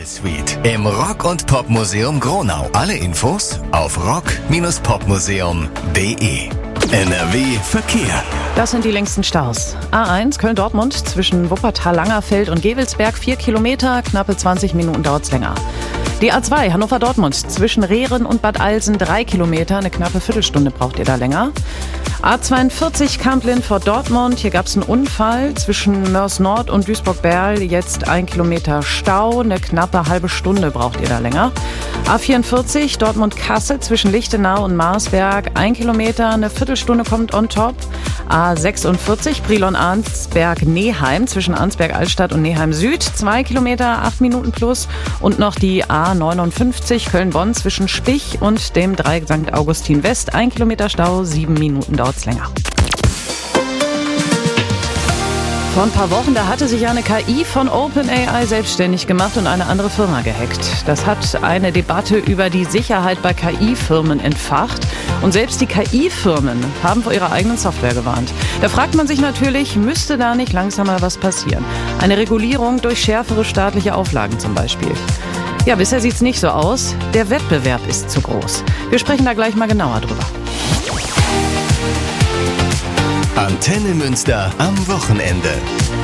Suite im Rock- und Popmuseum Gronau. Alle Infos auf rock-popmuseum.de. NRW Verkehr. Das sind die längsten Staus. A1 Köln-Dortmund zwischen Wuppertal-Langerfeld und Gevelsberg 4 Kilometer, knappe 20 Minuten dauert's länger. Die A2 Hannover-Dortmund zwischen Rehren und Bad Alsen 3 Kilometer, eine knappe Viertelstunde braucht ihr da länger. A42 Kamp-Lindfort-Dortmund, hier gab's einen Unfall zwischen Mörs Nord und Duisburg-Berl, jetzt 1 Kilometer Stau, eine knappe halbe Stunde braucht ihr da länger. A44 Dortmund-Kassel zwischen Lichtenau und Marsberg, 1 Kilometer, eine Viertelstunde kommt on top. A46 Brilon-Arnsberg-Neheim zwischen Arnsberg-Altstadt und Neheim-Süd, 2 Kilometer, 8 Minuten plus. Und noch die A59 Köln-Bonn zwischen Spich und dem Dreieck St. Augustin West, 1 Kilometer Stau, 7 Minuten dauert's länger. Vor ein paar Wochen, da hatte sich eine KI von OpenAI selbstständig gemacht und eine andere Firma gehackt. Das hat eine Debatte über die Sicherheit bei KI-Firmen entfacht. Und selbst die KI-Firmen haben vor ihrer eigenen Software gewarnt. Da fragt man sich natürlich, müsste da nicht langsam mal was passieren? Eine Regulierung durch schärfere staatliche Auflagen zum Beispiel. Ja, bisher sieht's nicht so aus. Der Wettbewerb ist zu groß. Wir sprechen da gleich mal genauer drüber. Antenne Münster am Wochenende.